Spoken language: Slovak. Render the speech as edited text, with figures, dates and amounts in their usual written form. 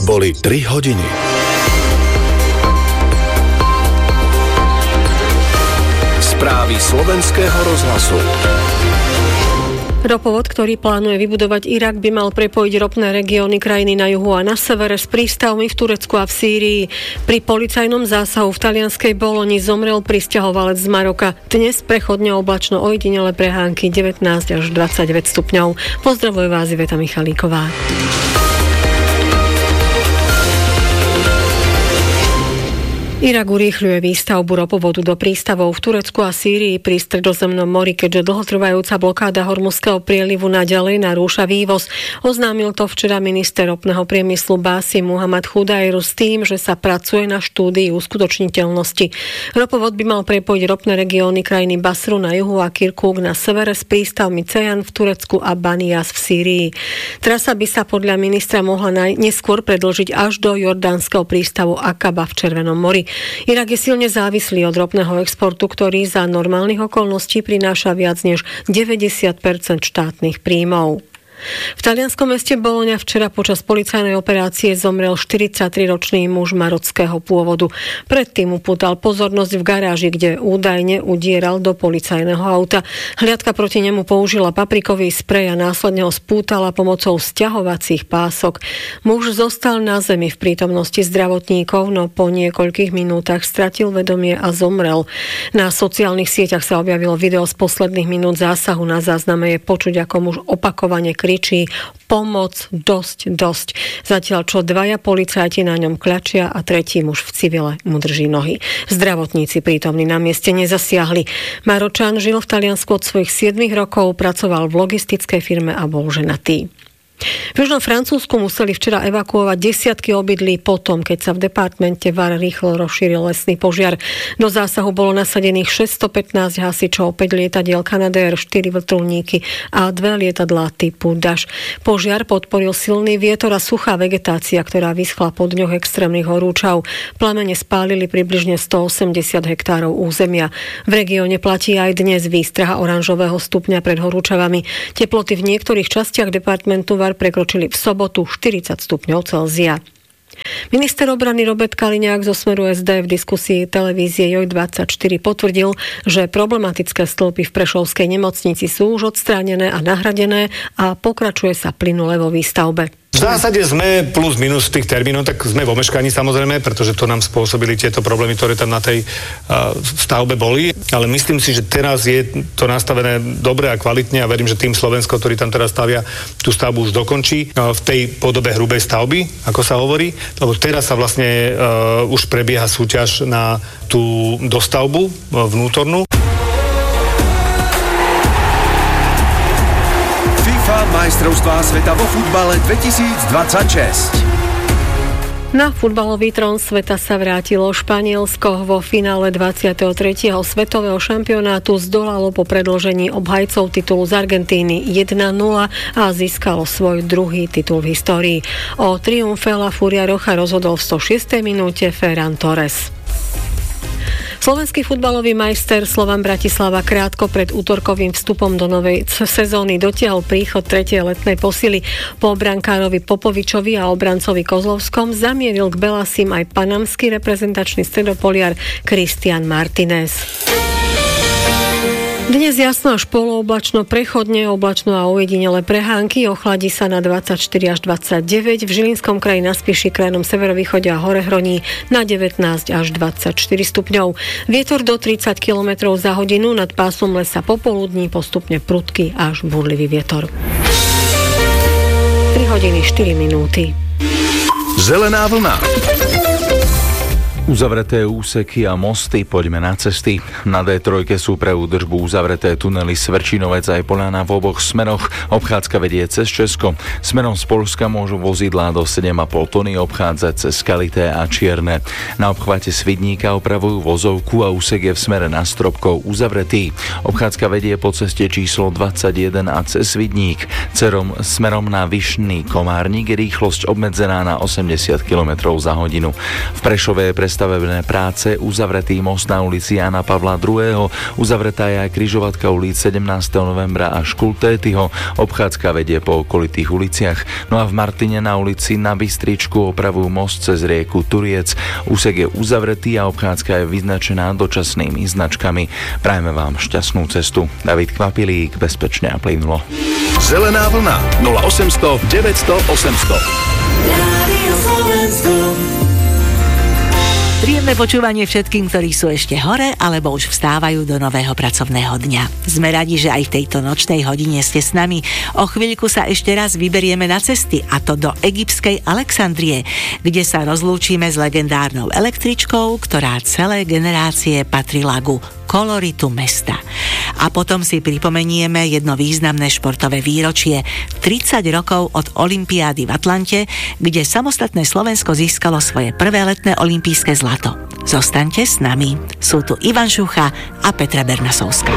boli 3 hodiny. Správy Slovenského rozhlasu. Ropovod, ktorý plánuje vybudovať Irak, by mal prepojiť ropné regióny krajiny na juhu a na severe s prístavmi v Turecku a v Sýrii. Pri policajnom zásahu v talianskej Boloni zomrel prisťahovalec z Maroka. Dnes prechodne oblačno, ojedinele prehánky 19 až 29 stupňov. Pozdravuje vás Iveta Michalíková. Irak urýchľuje výstavbu ropovodu do prístavov v Turecku a Sýrii pri Stredozemnom mori, keďže dlhotrvajúca blokáda Hormuzského prielivu naďalej narúša vývoz. Oznámil to včera minister ropného priemyslu Basim Muhammad Chudajru s tým, že sa pracuje na štúdii uskutočniteľnosti. Ropovod by mal prepojiť ropné regióny krajiny Basru na juhu a Kirkuk na severe s prístavmi Cejan v Turecku a Banias v Sýrii. Trasa by sa podľa ministra mohla neskôr predĺžiť až do jordánskeho prístavu Akaba v Červenom mori. Irak je silne závislý od ropného exportu, ktorý za normálnych okolností prináša viac než 90% štátnych príjmov. V talianskom meste Bologna včera počas policajnej operácie zomrel 43-ročný muž marockého pôvodu. Predtým upútal pozornosť v garáži, kde údajne udieral do policajného auta. Hliadka proti nemu použila paprikový sprej a následne ho spútala pomocou sťahovacích pások. Muž zostal na zemi v prítomnosti zdravotníkov, no po niekoľkých minútach stratil vedomie a zomrel. Na sociálnych sieťach sa objavilo video z posledných minút zásahu. Na zázname je počuť, ako muž opakovane kričí pomoc, dosť. Zatiaľ čo 2 policajti na ňom kľačia a tretí muž v civile mu drží nohy. Zdravotníci prítomní na mieste nezasiahli. Maročan žil v Taliansku od svojich 7 rokov, pracoval v logistickej firme a bol ženatý. V južnom Francúzsku museli včera evakuovať desiatky obydlí potom, keď sa v departmente Var rýchlo rozšíril lesný požiar. Do zásahu bolo nasadených 615 hasičov, 5 lietadiel Canadair, 4 vrtuľníky a 2 lietadlá typu Dash. Požiar podporil silný vietor a suchá vegetácia, ktorá vyschla po dňoch extrémnych horúčav. Plamene spálili približne 180 hektárov územia. V regióne platí aj dnes výstraha oranžového stupňa pred horúčavami. Teploty v niektorých častiach departmentu Var prekročili v sobotu 40 stupňov Celzia. Minister obrany Robert Kaliňák zo Smeru SD v diskusii televízie JOJ24 potvrdil, že problematické stĺpy v prešovskej nemocnici sú už odstránené a nahradené a pokračuje sa plynule vo výstavbe. V zásade sme plus minus tých termínov, tak sme vo meškaní samozrejme, pretože to nám spôsobili tieto problémy, ktoré tam na tej stavbe boli. Ale myslím si, že teraz je to nastavené dobre a kvalitne a verím, že tým Slovensko, ktorý tam teraz stavia, tú stavbu už dokončí v tej podobe hrubej stavby, ako sa hovorí. Lebo teraz sa vlastne už prebieha súťaž na tú dostavbu vnútornú. Majstrovstvá sveta vo futbale 2026. Na futbalový trón sveta sa vrátilo Španielsko. Vo finále 23. svetového šampionátu zdolalo po predĺžení obhajcov titulu z Argentíny 1-0 a získalo svoj druhý titul v histórii. O triumfe La Furia Roja rozhodol v 106. minúte Ferran Torres. Slovenský futbalový majster Slovan Bratislava krátko pred útorkovým vstupom do novej sezóny dotiahol príchod 3. letnej posily. Po brankárovi Popovičovi a obrancovi Kozlovskom zamieril k Belasim aj panamský reprezentačný stredopoliar Cristian Martinez. Dnes jasno až polooblačno, prechodne oblačno a ojedinele prehánky, ochladí sa na 24 až 29, v Žilinskom kraji, na Spiši, krajnom severovýchode a Horehroní na 19 až 24 stupňov. Vietor do 30 km za hodinu, nad pásom lesa popoludní postupne prudký až búrlivý vietor. 3 hodiny 4 minúty. Zelená vlna. Uzavreté úseky a mosty, poďme na cesty. Na D3 sú pre údržbu uzavreté tunely Sverčinovec aj Poľana v oboch smeroch. Obchádzka vedie cez Česko. Smerom z Poľska môžu vozidlá do 7,5 tony obchádzať cez Skalité a Čierne. Na obchvate Svidníka opravujú vozovku a úsek je v smere na Stropkov uzavretý. Obchádzka vedie po ceste číslo 21 a cez Svidník. Smerom na Vyšný Komárnik je rýchlosť obmedzená na 80 km za hodinu. V Prešove je pre stavebné práce, uzavretý most na ulici Jána Pavla II., uzavretá je aj križovatka ulic 17. novembra až Kultétyho, obchádzka vedie po okolitých uliciach. No a v Martine na ulici Na Bystričku opravujú most cez rieku Turiec. Úsek je uzavretý a obchádzka je vyznačená dočasnými značkami. Prajeme vám šťastnú cestu. David Kvapilík, bezpečne a plynulo. Zelená vlna 0800 900 800. Príjemné počúvanie všetkým, ktorí sú ešte hore alebo už vstávajú do nového pracovného dňa. Sme radi, že aj v tejto nočnej hodine ste s nami. O chvíľku sa ešte raz vyberieme na cesty, a to do egyptskej Alexandrie, kde sa rozlúčime s legendárnou električkou, ktorá celé generácie patrila ku koloritu mesta. A potom si pripomenieme jedno významné športové výročie, 30 rokov od olympiády v Atlante, kde samostatné Slovensko získalo svoje prvé letné olympijské zlato. Zostaňte s nami. Sú tu Ivan Šucha a Petra Bernasovská.